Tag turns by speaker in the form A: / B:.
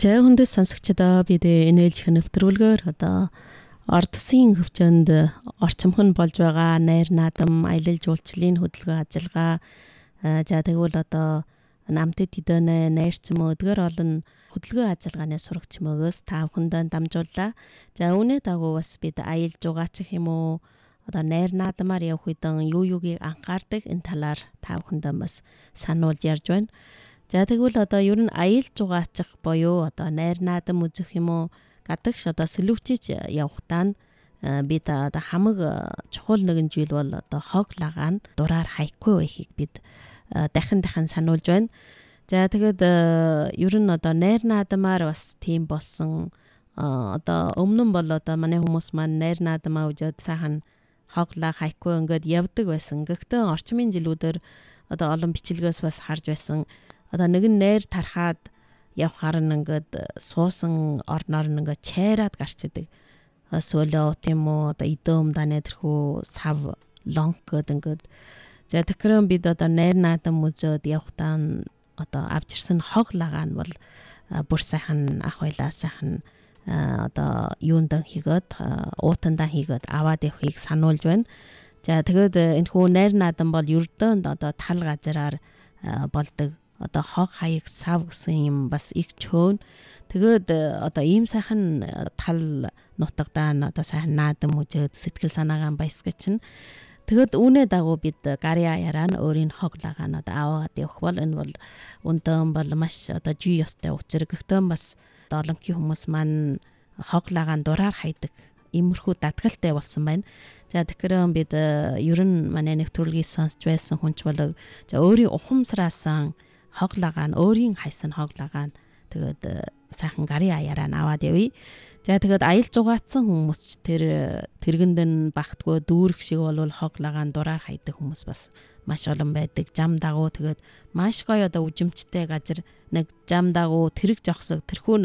A: За хүндэс сонсогчдоо бид энээлжих нэвтрүүлгээр одоо ордсын хөвчөнд орчимхон болж байгаа найр наадам аялал жуулчлалын хөдөлгөөн ажиллагаа за тэгвэл одоо намтд хэдэнэ найрч мө өдгөр олон хөдөлгөөн ажиллагааны сурагч мөгөөс та бүхэндээ дамжууллаа. За үүний дагуу бас бид аялал жугаач гэх юм уу одоо найр наадамаар явах үедэн юугийг анхаардаг энэ талаар та бүхэндээ бас сануулж ярьж байна. За тэгвэл одоо ер нь аялал жугаачих боёо одоо найр наадам үзэх юм уу гадагш одоо сэлүүчиж явахдаа бид одоо хамаг чухал нэгэн зүйл бол одоо хог лагаан дураар хайхгүй байхыг бид дахин сануулж байна. За тэгэд ер нь одоо найр наадамаар бас тийм болсон одоо өмнө нь бол одоо манай хүмүүс маань найр наадамаа үзээд сайхан хог лаг хайхгүй ингээд явдаг байсан. Гэхдээ орчмын жилүүдээр одоо олон бичлэгээс бас харж байсан. Одоо нэгэн найр тархаад явхаар ингээд суусан орноор ингээд чайраад гарч идэг. Сөөлөө тийм үү одоо идэм данаа тэрхүү сав лонг гэдэг ингээд. За тэгэхээр бид одоо найр наадам үзээд явхдаа одоо авч ирсэн хог лагаан бол бүр сайхан ах байлаа сайхан одоо юундан хийгээд уутандаа хийгээд аваад явахыг сануулж байна. За тэгээд энэ хүү найр наадам бол ердөөнд одоо тал газараар болдог. Одоо хог хаяг сав гэсэн юм бас их чөөн. Тэгээд одоо ийм сайхан тал нутагдаа одоо сайхан наадам үзээд сэтгэл санаагаа баясгаж чинь. Тэгэд үүнээ дагуу бид гарын аяараа өөрийн хог лагаанууд аваад явах бол энэ бол өндөн бол маш одоо жий ёстой учир. Гэхдээ бас олонхи хүмүүс маань хог лагаан дураар хайдаг. Иймэрхүү дадгалтай болсон байна. За тэгэхээр бид ер нь манай нэвтрүүлгийг сонсч байсан хүнч болог за өөрийн ухамсараасан хог лагаан өөрийн хайсан хог лагаан тэгээд сайхан гарын аяараа аваад явъя. За тэгээд аялал жугаацсан хүмүүс тэргэнд нь багтгүй дүүрэх шиг бол хог лагаан дураар хайдаг хүмүүс бас маш олон байдаг. Зам дагуу тэгээд маш гоё одоо үжимчтэй газар нэг зам дагуу тэрэг жогсог тэрхүү